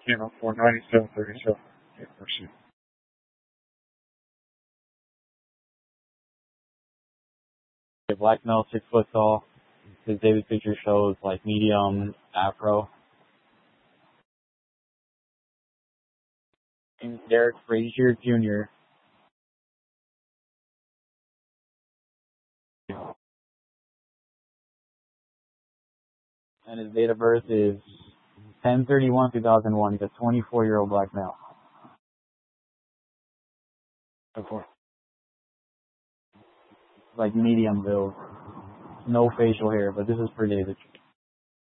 Came up for 97.37. Okay, proceed. Black male, 6 foot tall. His daily picture shows like medium afro. And Derek Frazier Jr. And his date of birth is 10/31/2001. He's a 24-year-old black male. Of course. Like medium build. No facial hair, but this is for David.